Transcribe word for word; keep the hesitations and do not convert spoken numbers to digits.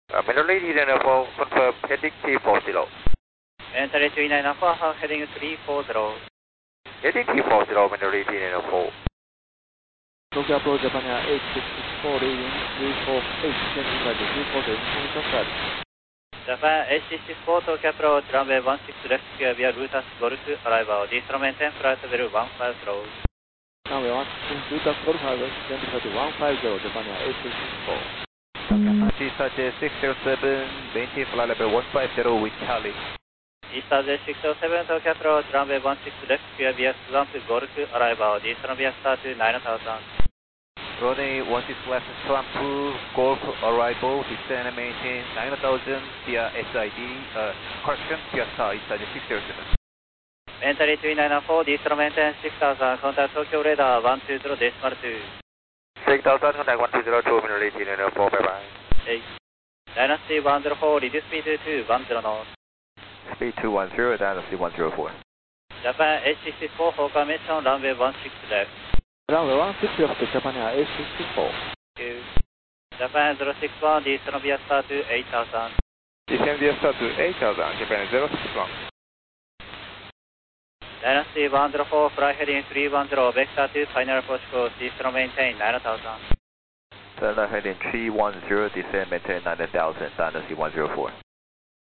Uh, Middle eighty nine four, confirm heading three forty. Entry three nine four, heading three forty. Heading three forty, Middle eighty nine four. Tokyo approach Japan Air eight six six four, leading three four eight, descending by the three forty, incoming contact. Japan eight six six four, Tokyo approach, runway one six left, clear via Rutas Golf, arrival, instrument ten, flight level one five zero. Runway one six, Rutas Golf, descending by the one five zero, Japan Air eight six six four. East six zero seven, maintain flight level one five zero with Charlie. East six zero seven, Tokyo approach, runway one six left, clear via Swamp Golf, arrival, instrument via start nine thousand. Runway one six left, Swamp Golf, arrival, descend and maintain nine thousand via S I D, uh, correction, via star, East six zero seven. Entry three nine four, instrument ten, six thousand, contact Tokyo radar one two zero decimal two. six thousand, contact one two zero two, Middle eighty nine four, bye bye. eight. Dynasty one zero four, reduce speed to two one zero knots. Speed two one zero, Dynasty one zero four. Japan eight six six four, Hawker mission, runway one six left. Runway one six left, Japan Air eight six six four. two. Japan zero six one, descend via start to eight thousand. Descend via start to eight thousand, Japan zero six one. Dynasty one zero four, fly heading three one zero, vector to final approach course, descend maintain nine thousand. Final heading three one zero, descend maintain nine thousand, Dynasty one zero four.